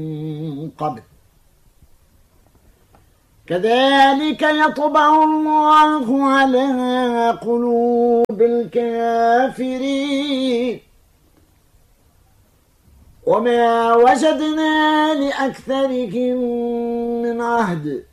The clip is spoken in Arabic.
قبل كذلك يطبع الله على قلوب الكافرين وما وجدنا لأكثرهم من عهد